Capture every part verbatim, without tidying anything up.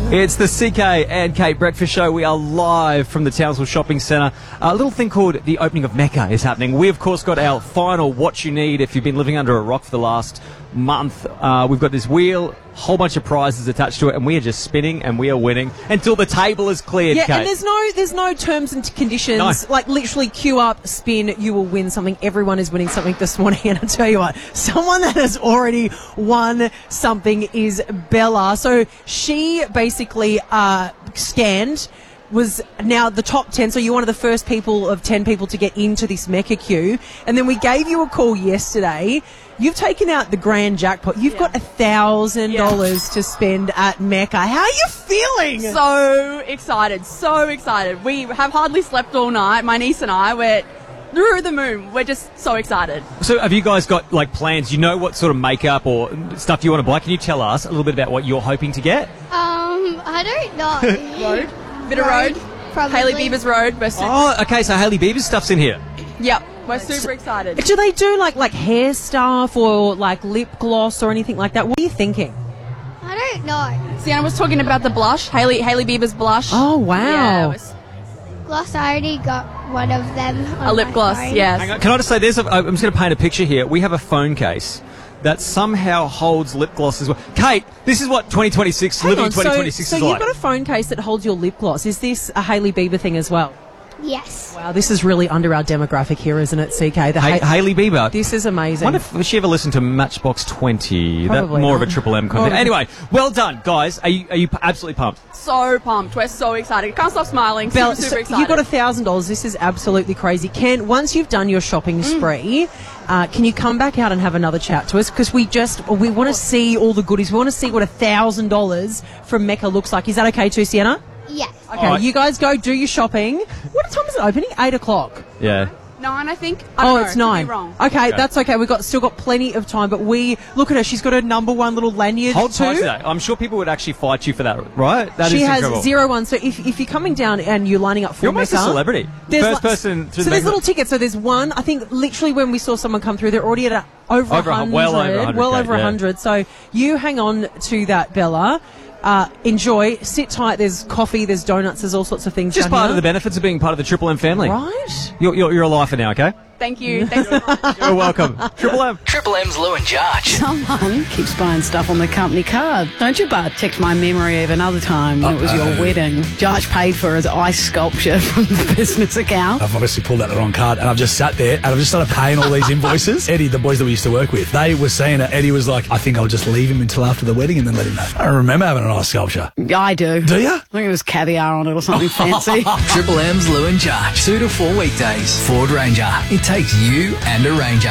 It's the C K and Kate Breakfast Show. We are live from the Townsville Shopping Centre. A little thing called the opening of Mecca is happening. We, of course, got our final What You Need if you've been living under a rock for the last month. Uh, we've got this wheel, whole bunch of prizes attached to it, and we are just spinning and we are winning until the table is cleared, Yeah, Kate. and there's no there's no terms and conditions. No. Like, literally, queue up, spin, you will win something. Everyone is winning something this morning. And I'll tell you what, someone that has already won something is Bella. So she basically uh, scanned, was now the top ten, so you're one of the first people of ten people to get into this Mecca queue. And then we gave you a call yesterday. You've taken out the grand jackpot. You've Yeah. got a thousand Yeah. dollars to spend at Mecca. How are you feeling? So excited, so excited. We have hardly slept all night. My niece and I, we're through the moon. We're just so excited. So have you guys got, like, plans? You know what sort of makeup or stuff you want to buy? Can you tell us a little bit about what you're hoping to get? Um, I don't know. Road, bit of road. Probably. Hailey Bieber's road. We're super, Oh, okay, so Hailey Bieber's stuff's in here. Yep, we're super excited. Do they do like like hair stuff or like lip gloss or anything like that? What are you thinking? I don't know. Sienna was talking about the blush, Hailey Hailey Bieber's blush. Oh, wow. Yeah, it was Gloss, I already got one of them. On a lip my gloss. phone. Yes. Hang on, can I just say, there's a, I'm just going to paint a picture here. We have a phone case that somehow holds lip gloss as well. Kate, this is what twenty twenty-six, Hang living on, twenty twenty-six so, is so like. you've got a phone case that holds your lip gloss. Is this a Hailey Bieber thing as well? Yes. Wow, this is really under our demographic here, isn't it, C K? The Ha- Ha- Hailey Bieber. This is I amazing. wonder if she ever listened to Matchbox twenty. That Probably more not. of a Triple M More of content. a- Anyway, well done, guys. Are you, are you p- absolutely pumped? So pumped. We're so excited. Can't stop smiling. Super, Bella, super so excited. you got a thousand dollars. This is absolutely crazy. Ken, once you've done your shopping spree, uh, can you come back out and have another chat to us? Because we just we want to see all the goodies. We want to see what a thousand dollars from Mecca looks like. Is that okay too, Sienna? Yes. Okay, All right. you guys go do your shopping. What time is it opening? Eight o'clock. Yeah. Nine, I think. I Oh, don't know. it's Could be nine. wrong. Okay, Okay. that's okay. We've got still got plenty of time. But we look at her. She's got her number one little lanyard Hold too. tight to that. I'm sure people would actually fight you for that, right? That is She has incredible. zero one. So if, if you're coming down and you're lining up for You're almost a Mecca, celebrity. there's First li- person through So the there's Mecca- little tickets. So there's one. I think literally when we saw someone come through, they're already at a, over Over a a hun- hundred. well over a hundred, Well Kate, over a yeah. hundred. So you hang on to that, Bella. Uh, enjoy. Sit tight. There's coffee. There's donuts. There's all sorts of things. Just down part here. of the benefits of being part of the Triple M family. Right. You're, you're, you're a lifer now, okay? Thank you. Thanks so much. You're welcome. Triple M. Triple M's Lou and Jarge. Someone keeps buying stuff on the company card, don't you, Bud? Text my memory of another time when it was your wedding. Jarge paid for his ice sculpture from the business account. I've obviously pulled out the wrong card and I've just sat there and I've just started paying all these invoices. Eddie, the boys that we used to work with, they were saying it. Eddie was like, I think I'll just leave him until after the wedding and then let him know. I don't remember having an ice sculpture. I do. Do you? I think it was caviar on it or something fancy. Triple M's Lou and Jarge. Two to four weekdays. Ford Ranger. It takes you and a Ranger.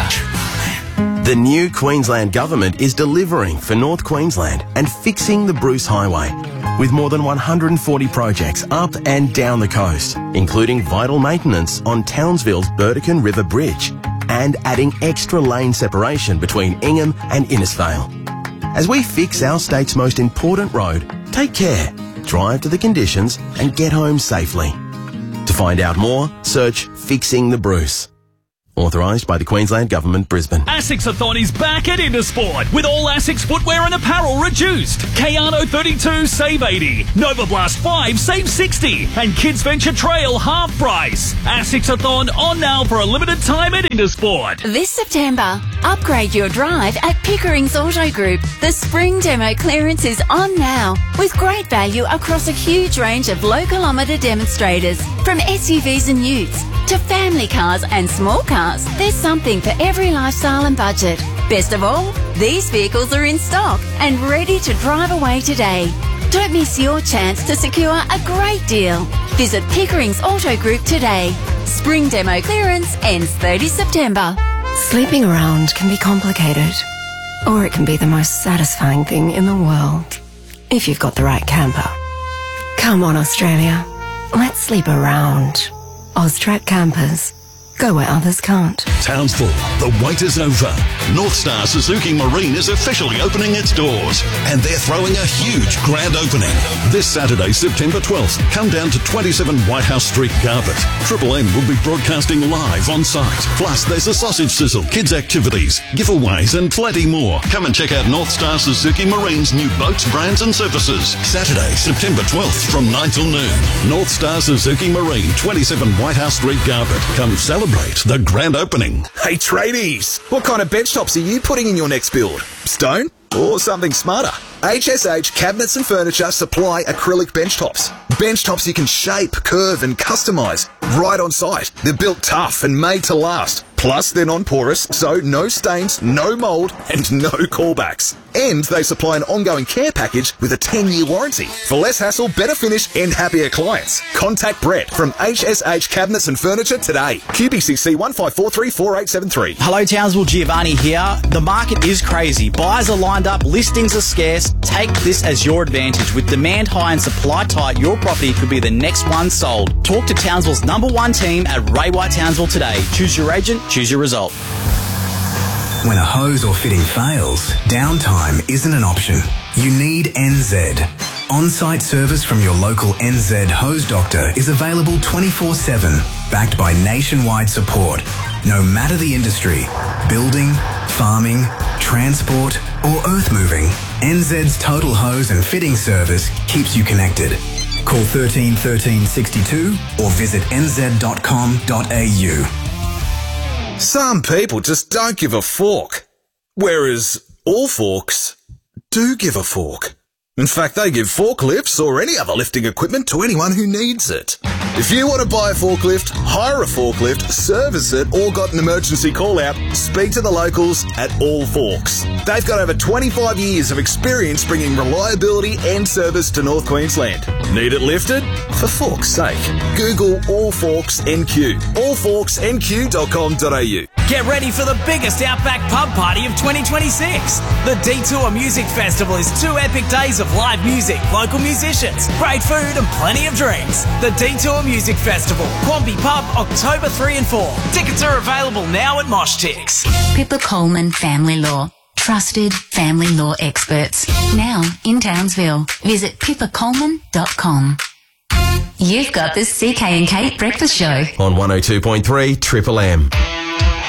The new Queensland Government is delivering for North Queensland and fixing the Bruce Highway with more than one hundred forty projects up and down the coast, including vital maintenance on Townsville's Burdekin River Bridge and adding extra lane separation between Ingham and Innisfail. As we fix our state's most important road, take care, drive to the conditions and get home safely. To find out more, search Fixing the Bruce. Authorised by the Queensland Government, Brisbane. Asics-a-thon is back at Intersport with all Asics footwear and apparel reduced. Kayano thirty-two save eighty, Nova Blast five save sixty, and Kids Venture Trail half price. Asics-a-thon on now for a limited time at Intersport. This September, upgrade your drive at Pickering's Auto Group. The spring demo clearance is on now with great value across a huge range of low kilometre demonstrators. From S U Vs and utes to family cars and small cars, there's something for every lifestyle and budget. Best of all, these vehicles are in stock and ready to drive away today. Don't miss your chance to secure a great deal. Visit Pickering's Auto Group today. Spring demo clearance ends thirtieth September. Sleeping around can be complicated, or it can be the most satisfying thing in the world, if you've got the right camper. Come on, Australia. Let's sleep around. Austrac Campers. Go where others can't. Townsville, the wait is over. North Star Suzuki Marine is officially opening its doors, and they're throwing a huge grand opening. This Saturday, September twelfth, come down to twenty-seven White House Street, Garbutt. Triple M will be broadcasting live on site. Plus, there's a sausage sizzle, kids' activities, giveaways, and plenty more. Come and check out North Star Suzuki Marine's new boats, brands, and services. Saturday, September twelfth, from nine till noon. North Star Suzuki Marine, twenty-seven White House Street, Garbutt. Come celebrate the grand opening. Hey tradies, what kind of bench tops are you putting in your next build? Stone or something smarter? H S H Cabinets and Furniture supply acrylic bench tops. Bench tops you can shape, curve and customise right on site. They're built tough and made to last. Plus, they're non-porous, so no stains, no mould and no callbacks. And they supply an ongoing care package with a ten-year warranty. For less hassle, better finish and happier clients. Contact Brett from H S H Cabinets and Furniture today. Q B C C one five four three four eight seven three. Hello Townsville, Giovanni here. The market is crazy. Buyers are lined up, listings are scarce. Take this as your advantage. With demand high and supply tight, your property could be the next one sold. Talk to Townsville's number one team at Ray White Townsville today. Choose your agent, choose your result. When a hose or fitting fails, downtime isn't an option. You need N Z. On-site service from your local N Z hose doctor is available twenty-four seven, backed by nationwide support. No matter the industry, building, farming, transport or earth moving, N Z's total hose and fitting service keeps you connected. Call thirteen thirteen sixty-two or visit n z dot com dot a u. Some people just don't give a fork, whereas all forks do give a fork. In fact, they give forklifts or any other lifting equipment to anyone who needs it. If you want to buy a forklift, hire a forklift, service it, or got an emergency call-out, speak to the locals at All Forks. They've got over twenty-five years of experience bringing reliability and service to North Queensland. Need it lifted? For fork's sake, Google All Forks N Q. all forks n q dot com dot a u. Get ready for the biggest Outback pub party of twenty twenty-six. The Detour Music Festival is two epic days of live music, local musicians, great food and plenty of drinks. The Detour Music Festival, Quamby Pub, October third and fourth. Tickets are available now at Mosh Tix. Pippa Coleman Family Law. Trusted family law experts. Now in Townsville. Visit pippa coleman dot com. You've got the C K and Kate Breakfast Show on one oh two point three Triple M.